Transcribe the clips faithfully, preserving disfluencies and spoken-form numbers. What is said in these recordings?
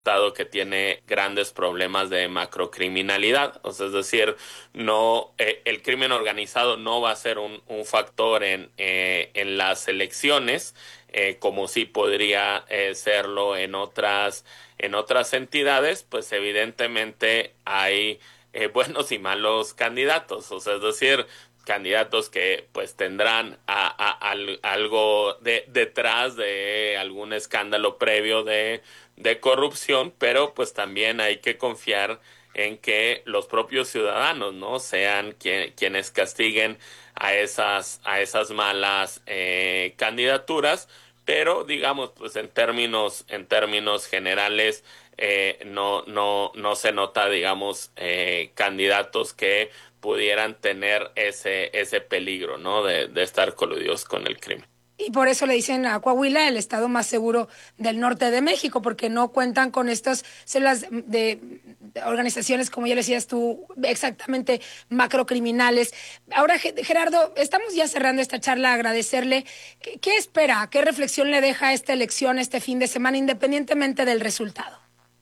estado que tiene grandes problemas de macrocriminalidad, o sea, es decir, no, eh, el crimen organizado no va a ser un, un factor en, eh, en las elecciones, eh, como sí podría eh, serlo en otras, en otras entidades, pues evidentemente hay eh, buenos y malos candidatos, o sea, es decir, candidatos que pues tendrán a, a, al, algo de, detrás de algún escándalo previo de, de corrupción, pero pues también hay que confiar en que los propios ciudadanos, ¿no? Sean quien, quienes castiguen a esas, a esas malas eh, candidaturas, pero digamos, pues en términos, en términos generales, eh, no, no, no se nota, digamos, eh, candidatos que pudieran tener ese, ese peligro, ¿no? De, de estar coludidos con el crimen. Y por eso le dicen a Coahuila el estado más seguro del norte de México, porque no cuentan con estas células de, de organizaciones, como ya decías tú, exactamente macrocriminales. Ahora, Gerardo, estamos ya cerrando esta charla, agradecerle. ¿Qué, qué espera? ¿Qué reflexión le deja esta elección este fin de semana, independientemente del resultado?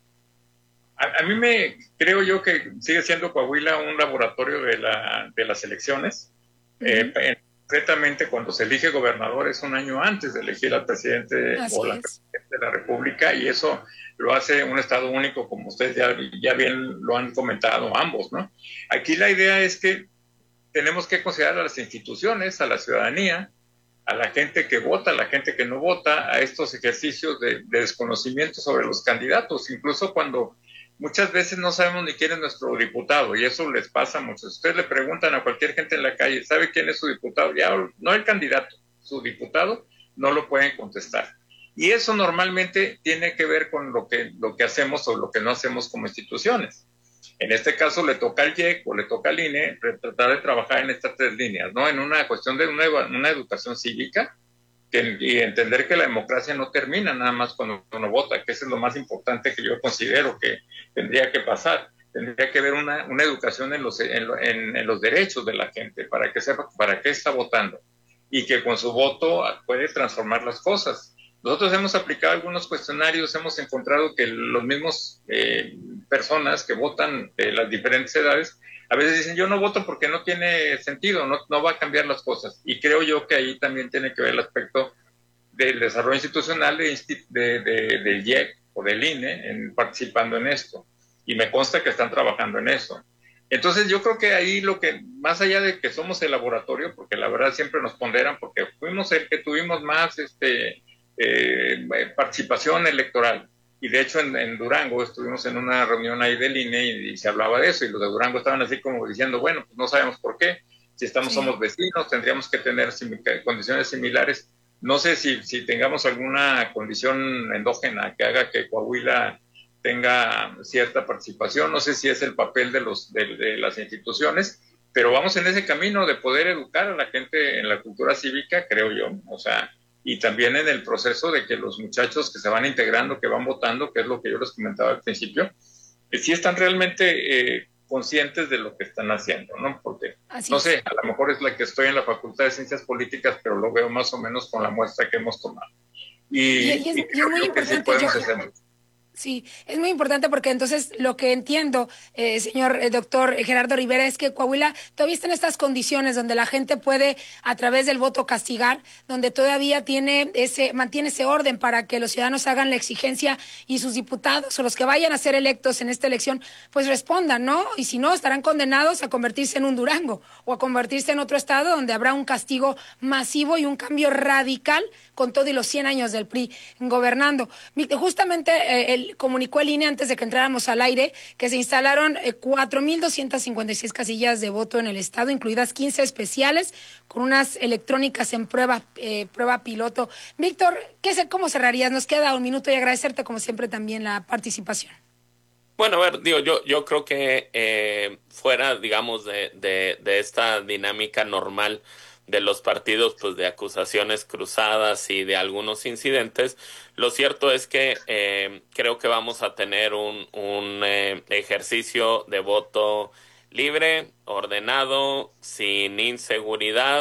A, a mí me creo yo que sigue siendo Coahuila un laboratorio de, la, de las elecciones. Uh -huh. eh, concretamente, cuando se elige gobernador es un año antes de elegir al presidente Así o la es. presidenta de la República, y eso lo hace un estado único, como ustedes ya, ya bien lo han comentado ambos, ¿no? Aquí la idea es que tenemos que considerar a las instituciones, a la ciudadanía, a la gente que vota, a la gente que no vota, a estos ejercicios de, de desconocimiento sobre los candidatos, incluso cuando muchas veces no sabemos ni quién es nuestro diputado, y eso les pasa a muchos. Ustedes le preguntan a cualquier gente en la calle, ¿sabe quién es su diputado? Ya no el candidato, su diputado, no lo pueden contestar. Y eso normalmente tiene que ver con lo que, lo que hacemos o lo que no hacemos como instituciones. En este caso le toca al I E C o le toca al I N E tratar de trabajar en estas tres líneas, ¿no? En una cuestión de una, una educación cívica, que, y entender que la democracia no termina nada más cuando uno vota, que eso es lo más importante que yo considero que tendría que pasar. Tendría que haber una, una educación en los, en, en, en los derechos de la gente, para que sepa para qué está votando, y que con su voto puede transformar las cosas. Nosotros hemos aplicado algunos cuestionarios, hemos encontrado que los mismos eh, personas que votan de las diferentes edades, a veces dicen, yo no voto porque no tiene sentido, no, no va a cambiar las cosas. Y creo yo que ahí también tiene que ver el aspecto del desarrollo institucional de, de, de, del I E C o del I N E en, participando en esto. Y me consta que están trabajando en eso. Entonces yo creo que ahí lo que, más allá de que somos el laboratorio, porque la verdad siempre nos ponderan, porque fuimos el que tuvimos más este, eh, participación electoral. Y de hecho en, en Durango estuvimos en una reunión ahí del I N E y, y se hablaba de eso, y los de Durango estaban así como diciendo, bueno, pues no sabemos por qué, si estamos, sí. somos vecinos, tendríamos que tener sim condiciones similares. No sé si, si tengamos alguna condición endógena que haga que Coahuila tenga cierta participación, no sé si es el papel de, los, de, de las instituciones, pero vamos en ese camino de poder educar a la gente en la cultura cívica, creo yo, o sea, y también en el proceso de que los muchachos que se van integrando, que van votando, que es lo que yo les comentaba al principio, que sí están realmente eh, conscientes de lo que están haciendo, ¿no? Porque, Así no sé, es. a lo mejor es la que estoy en la Facultad de Ciencias Políticas, pero lo veo más o menos con la muestra que hemos tomado. Y, y, y, es, y y es muy importante, sí podemos yo... hacer mucho. Sí, es muy importante porque entonces lo que entiendo, eh, señor eh, doctor Gerardo Rivera, es que Coahuila todavía está en estas condiciones donde la gente puede a través del voto castigar, donde todavía tiene ese, mantiene ese orden para que los ciudadanos hagan la exigencia y sus diputados o los que vayan a ser electos en esta elección, pues respondan, ¿no? Y si no, estarán condenados a convertirse en un Durango o a convertirse en otro estado donde habrá un castigo masivo y un cambio radical con todo y los cien años del P R I gobernando. Justamente eh, el comunicó el I N E antes de que entráramos al aire que se instalaron eh, cuatro mil doscientas cincuenta y seis casillas de voto en el estado, incluidas quince especiales con unas electrónicas en prueba eh, prueba piloto. Víctor, ¿qué sé, ¿cómo cerrarías? Nos queda un minuto y agradecerte como siempre también la participación. Bueno, a ver, digo, yo, yo creo que eh, fuera, digamos, de, de, de esta dinámica normal de los partidos, pues de acusaciones cruzadas y de algunos incidentes, lo cierto es que eh, creo que vamos a tener un, un eh, ejercicio de voto libre, ordenado, sin inseguridad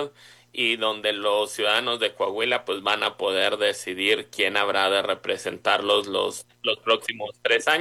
y donde los ciudadanos de Coahuila pues van a poder decidir quién habrá de representarlos los, los próximos tres años.